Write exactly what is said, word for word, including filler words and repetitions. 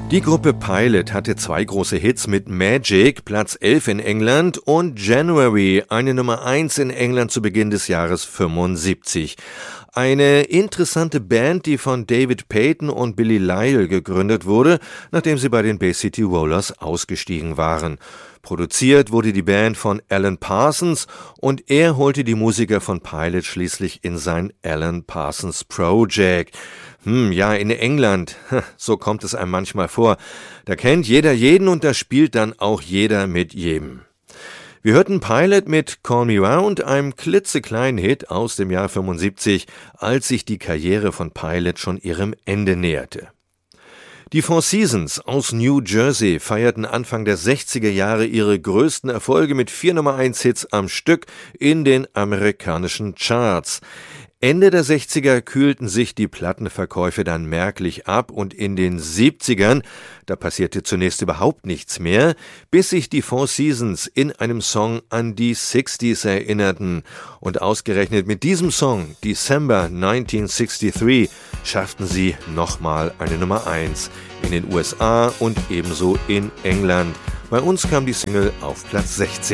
Die Gruppe Pilot hatte zwei große Hits mit Magic, Platz elf in England, und January, eine Nummer eins in England zu Beginn des Jahres fünfundsiebzig. Eine interessante Band, die von David Payton und Billy Lyle gegründet wurde, nachdem sie bei den Bay City Rollers ausgestiegen waren. Produziert wurde die Band von Alan Parsons und er holte die Musiker von Pilot schließlich in sein Alan Parsons Project. Hm, ja, in England, so kommt es einem manchmal vor. Da kennt jeder jeden und da spielt dann auch jeder mit jedem. Wir hörten Pilot mit Call Me Round, einem klitzekleinen Hit aus dem Jahr fünfundsiebzig, als sich die Karriere von Pilot schon ihrem Ende näherte. Die Four Seasons aus New Jersey feierten Anfang der sechziger Jahre ihre größten Erfolge mit vier Nummer eins Hits am Stück in den amerikanischen Charts. Ende der sechziger kühlten sich die Plattenverkäufe dann merklich ab und in den siebzigern, da passierte zunächst überhaupt nichts mehr, bis sich die Four Seasons in einem Song an die sechziger erinnerten. Und ausgerechnet mit diesem Song, December neunzehnhundertdreiundsechzig, schafften sie nochmal eine Nummer eins in den U S A und ebenso in England. Bei uns kam die Single auf Platz sechzehn.